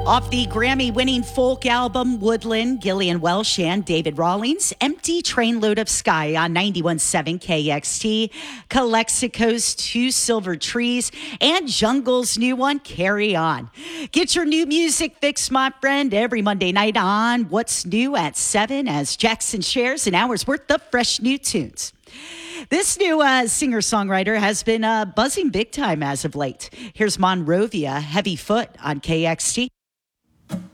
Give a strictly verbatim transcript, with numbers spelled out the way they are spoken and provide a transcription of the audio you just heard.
Off the Grammy-winning folk album Woodland, Gillian Welch and David Rawlings, Empty Trainload of Sky on ninety-one point seven K X T, Calexico's Two Silver Trees, and Jungle's new one, Carry On. Get your new music fix, my friend, every Monday night on What's New at seven as Jackson shares an hour's worth of fresh new tunes. This new uh, singer-songwriter has been uh, buzzing big time as of late. Here's Monrovia, Heavy Foot on K X T.